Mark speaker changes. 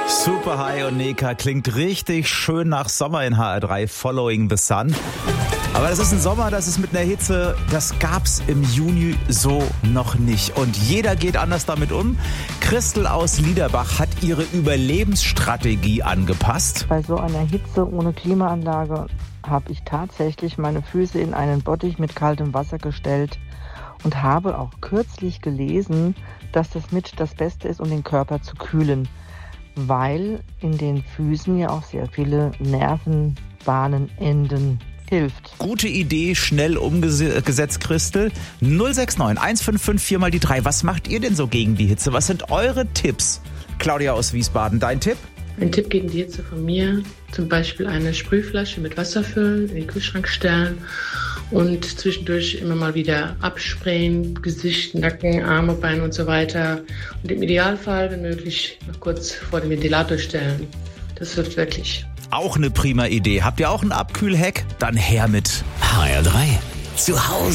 Speaker 1: Super High und Neka klingt richtig schön nach Sommer in HR3, Following the Sun. Aber das ist ein Sommer, das ist mit einer Hitze, das gab's im Juni so noch nicht. Und jeder geht anders damit um. Christel aus Liederbach hat ihre Überlebensstrategie angepasst.
Speaker 2: Bei so einer Hitze ohne Klimaanlage habe ich tatsächlich meine Füße in einen Bottich mit kaltem Wasser gestellt und habe auch kürzlich gelesen, dass das mit das Beste ist, um den Körper zu kühlen, weil in den Füßen ja auch sehr viele Nervenbahnen enden. Hilft.
Speaker 1: Gute Idee, schnell umgesetzt, Christel. 069 155 4 mal die 3. Was macht ihr denn so gegen die Hitze? Was sind eure Tipps? Claudia aus Wiesbaden, dein Tipp?
Speaker 3: Ein Tipp gegen die Hitze von mir, zum Beispiel eine Sprühflasche mit Wasser füllen, in den Kühlschrank stellen und zwischendurch immer mal wieder absprayen, Gesicht, Nacken, Arme, Beine und so weiter. Und im Idealfall, wenn möglich, noch kurz vor den Ventilator stellen. Das hilft wirklich.
Speaker 1: Auch eine prima Idee. Habt ihr auch einen Abkühlhack? Dann her mit.
Speaker 4: HR3 zu Hause.